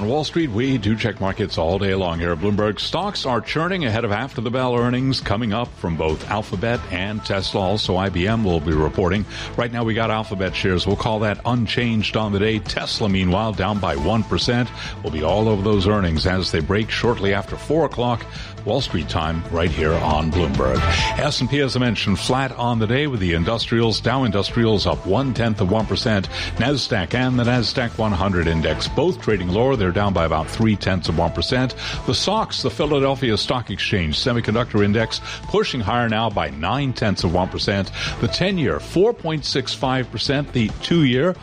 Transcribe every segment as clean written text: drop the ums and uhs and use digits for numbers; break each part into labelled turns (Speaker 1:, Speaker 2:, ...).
Speaker 1: On Wall Street, we do check markets all day long here at Bloomberg. Stocks are churning ahead of after the bell earnings coming up from both Alphabet and Tesla. Also, IBM will be reporting. Right now, we got Alphabet shares. We'll call that unchanged on the day. Tesla, meanwhile, down by 1%. We'll be all over those earnings as they break shortly after 4 o'clock. Wall Street time right here on Bloomberg. S&P, as I mentioned, flat on the day with the industrials. Dow Industrials up 0.1%. NASDAQ and the NASDAQ 100 index both trading lower. They're down by about 0.3%. The SOX, the Philadelphia Stock Exchange Semiconductor Index, pushing higher now by 0.9%. The 10-year 4.65%. The 2-year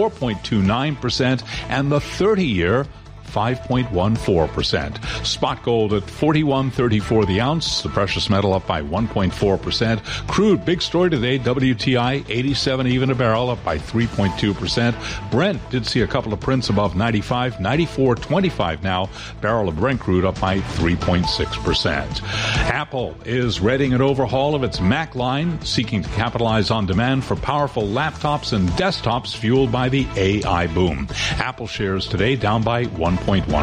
Speaker 1: 4.29%. And the 30-year 5.14%. Spot gold at $41.34 the ounce. The precious metal up by 1.4%. Crude, big story today. WTI 87 even a barrel, up by 3.2%. Brent did see a couple of prints above 95, 94.25 now. Barrel of Brent crude up by 3.6%. Apple is readying an overhaul of its Mac line, seeking to capitalize on demand for powerful laptops and desktops fueled by the AI boom. Apple shares today down by 1.1%.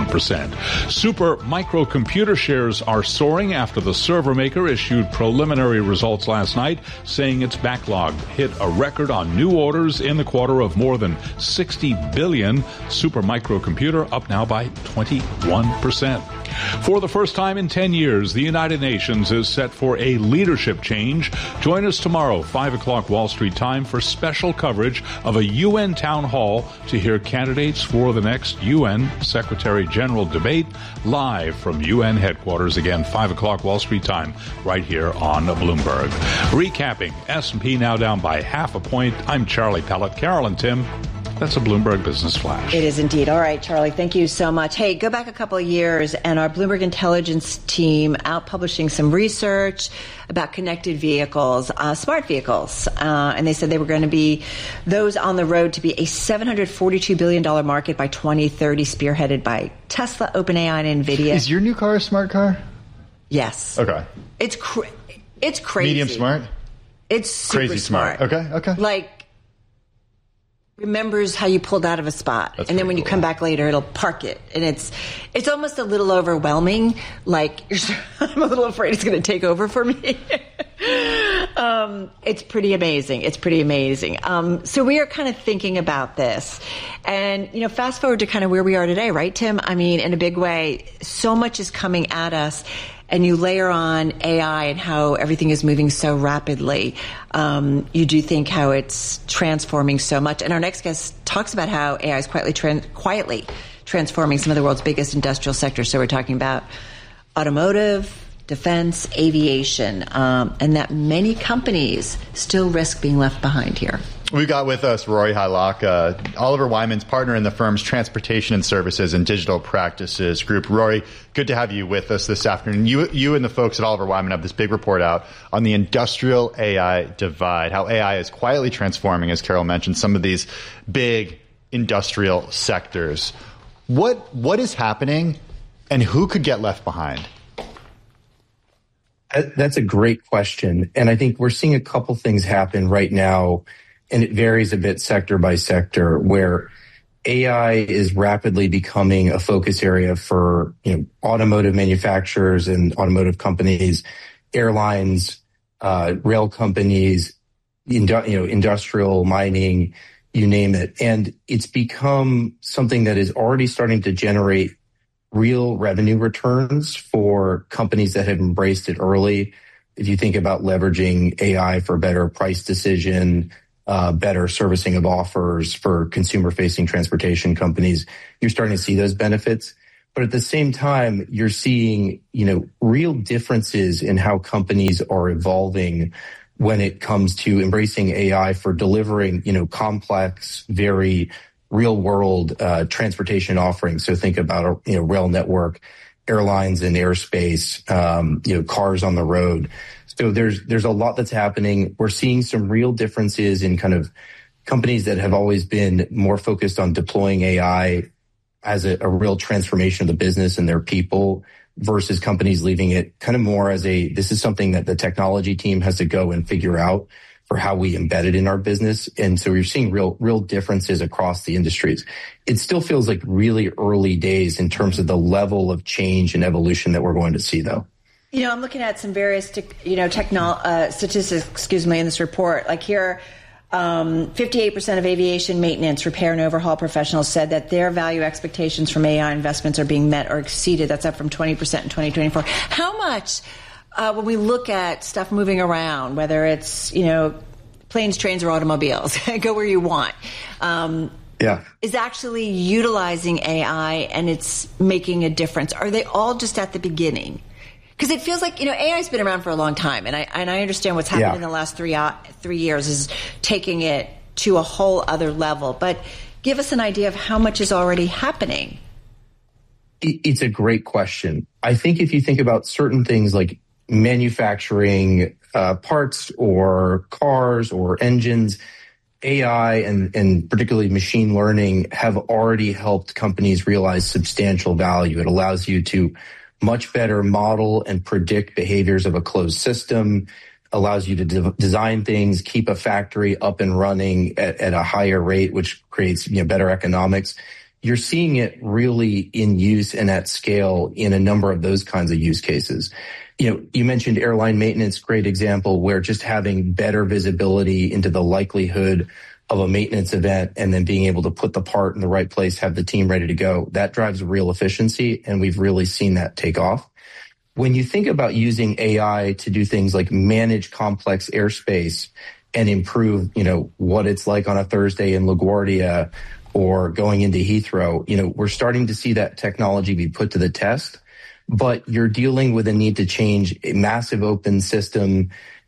Speaker 1: Super microcomputer shares are soaring after the server maker issued preliminary results last night, saying its backlog hit a record on new orders in the quarter of more than 60 billion. Super microcomputer up now by 21%. For the first time in 10 years, the United Nations is set for a leadership change. Join us tomorrow, 5 o'clock Wall Street time, for special coverage of a UN town hall to hear candidates for the next UN Secretary General debate, live from UN headquarters. Again, 5 o'clock Wall Street time, right here on Bloomberg. Recapping, S&P now down by 0.5 point. I'm Charlie Pellet. Carol and Tim. That's a Bloomberg Business Flash.
Speaker 2: It is indeed. All right, Charlie, thank you so much. Hey, go back a couple of years, and our Bloomberg Intelligence team out publishing some research about connected vehicles, smart vehicles. And they said they were going to be those on the road to be a $742 billion market by 2030, spearheaded by Tesla, OpenAI, and NVIDIA.
Speaker 3: Is your new car a smart car?
Speaker 2: Yes.
Speaker 3: Okay.
Speaker 2: It's crazy.
Speaker 3: Medium smart?
Speaker 2: It's super
Speaker 3: crazy smart. Okay.
Speaker 2: Like, remembers how you pulled out of a spot.
Speaker 3: That's
Speaker 2: and then when
Speaker 3: cool.
Speaker 2: You come back later, it'll park it. And it's almost a little overwhelming. Like, I'm a little afraid it's going to take over for me. It's pretty amazing. So we are kind of thinking about this. And, fast forward to kind of where we are today, right, Tim? I mean, in a big way, so much is coming at us. And you layer on AI and how everything is moving so rapidly. You do think how it's transforming so much. And our next guest talks about how AI is quietly transforming some of the world's biggest industrial sectors. So we're talking about automotive, defense, aviation, and that many companies still risk being left behind here.
Speaker 3: We've got with us Rory Hylak, Oliver Wyman's partner in the firm's Transportation and Services and Digital Practices Group. Rory, good to have you with us this afternoon. You and the folks at Oliver Wyman have this big report out on the industrial AI divide, how AI is quietly transforming, as Carol mentioned, some of these big industrial sectors. What is happening, and who could get left behind?
Speaker 4: That's a great question. And I think we're seeing a couple things happen right now, and it varies a bit sector by sector, where AI is rapidly becoming a focus area for automotive manufacturers and automotive companies, airlines, rail companies, industrial mining, you name it. And it's become something that is already starting to generate real revenue returns for companies that have embraced it early. If you think about leveraging AI for better price decision, better servicing of offers for consumer-facing transportation companies, you're starting to see those benefits. But at the same time, you're seeing, real differences in how companies are evolving when it comes to embracing AI for delivering, complex, very real-world transportation offerings. So think about a rail network, airlines and airspace, cars on the road. So there's a lot that's happening. We're seeing some real differences in kind of companies that have always been more focused on deploying AI as a real transformation of the business and their people, versus companies leaving it kind of more as this is something that the technology team has to go and figure out for how we embed it in our business. And so you're seeing real differences across the industries. It still feels like really early days in terms of the level of change and evolution that we're going to see, though.
Speaker 2: I'm looking at some various, statistics, in this report. Like here, 58% of aviation maintenance, repair, and overhaul professionals said that their value expectations from AI investments are being met or exceeded. That's up from 20% in 2024. How much, when we look at stuff moving around, whether it's, planes, trains, or automobiles, go where you want, is actually utilizing AI and it's making a difference? Are they all just at the beginning? Because it feels like, AI's been around for a long time, and I understand what's happened in the last 3 years is taking it to a whole other level. But give us an idea of how much is already happening.
Speaker 4: It's a great question. I think if you think about certain things like manufacturing parts or cars or engines, AI and particularly machine learning have already helped companies realize substantial value. It allows you to much better model and predict behaviors of a closed system, allows you to design things, keep a factory up and running at a higher rate, which creates better economics. You're seeing it really in use and at scale in a number of those kinds of use cases. You mentioned airline maintenance, great example, where just having better visibility into the likelihood of a maintenance event and then being able to put the part in the right place, have the team ready to go, that drives real efficiency, and we've really seen that take off. When you think about using AI to do things like manage complex airspace and improve, what it's like on a Thursday in LaGuardia or going into Heathrow, we're starting to see that technology be put to the test, but you're dealing with a need to change a massive open system,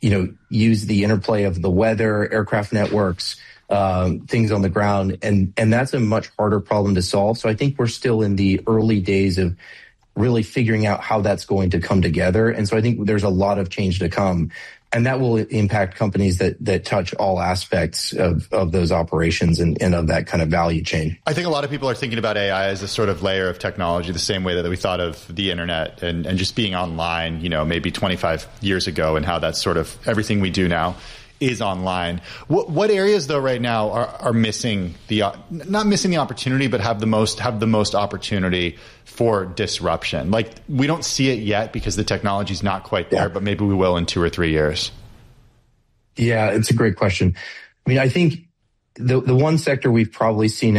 Speaker 4: use the interplay of the weather, aircraft networks, things on the ground. And that's a much harder problem to solve. So I think we're still in the early days of really figuring out how that's going to come together. And so I think there's a lot of change to come. And that will impact companies that touch all aspects of those operations and of that kind of value chain.
Speaker 3: I think a lot of people are thinking about AI as a sort of layer of technology, the same way that we thought of the internet and just being online, maybe 25 years ago, and how that's sort of everything we do now is online. What areas though right now are missing not missing the opportunity, but have the most opportunity for disruption? Like, we don't see it yet because the technology's not quite there, but maybe we will in 2 or 3 years.
Speaker 4: Yeah, it's a great question. I mean, I think the one sector we've probably seen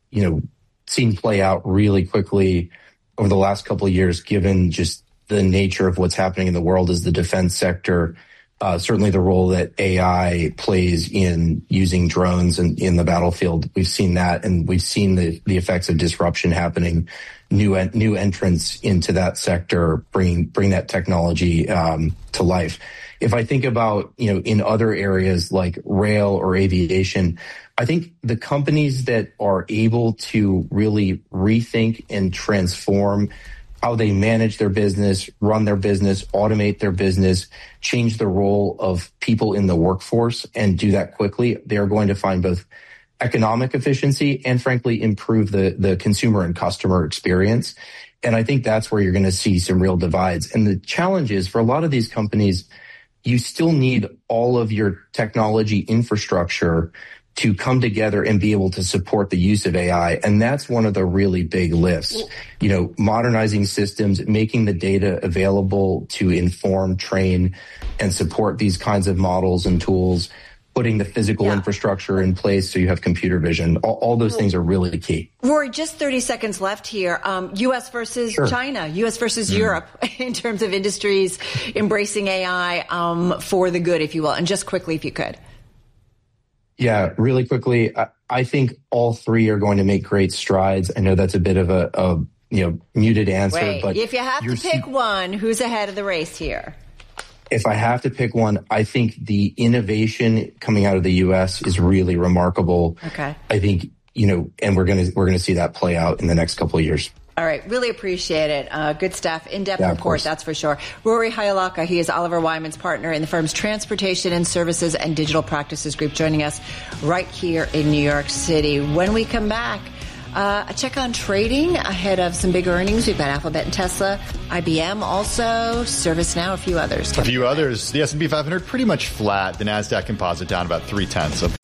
Speaker 4: play out really quickly over the last couple of years, given just the nature of what's happening in the world, is the defense sector. Certainly the role that AI plays in using drones in the battlefield. We've seen that, and we've seen the effects of disruption happening. New entrants into that sector bring that technology to life. If I think about, in other areas like rail or aviation, I think the companies that are able to really rethink and transform how they manage their business, run their business, automate their business, change the role of people in the workforce, and do that quickly, they're going to find both economic efficiency and, frankly, improve the consumer and customer experience. And I think that's where you're going to see some real divides. And the challenge is, for a lot of these companies, you still need all of your technology infrastructure to come together and be able to support the use of AI. And that's one of the really big lifts. Modernizing systems, making the data available to inform, train, and support these kinds of models and tools, putting the physical infrastructure in place so you have computer vision. All those things are really key.
Speaker 2: Rory, just 30 seconds left here. U.S. versus China, U.S. versus Europe in terms of industries embracing AI for the good, if you will. And just quickly, if you could.
Speaker 4: Yeah, really quickly, I think all three are going to make great strides. I know that's a bit of a muted answer, but
Speaker 2: if you have to pick one, who's ahead of the race here?
Speaker 4: If I have to pick one, I think the innovation coming out of the U.S. is really remarkable.
Speaker 2: Okay.
Speaker 4: I think, and we're going to see that play out in the next couple of years.
Speaker 2: All right. Really appreciate it. Good stuff. In-depth report, that's for sure. Rory Hyalaka, he is Oliver Wyman's partner in the firm's Transportation and Services and Digital Practices Group, joining us right here in New York City. When we come back, A check on trading ahead of some big earnings. We've got Alphabet and Tesla, IBM also, ServiceNow, a few others.
Speaker 3: The S&P 500 pretty much flat. The NASDAQ composite down about 0.3%.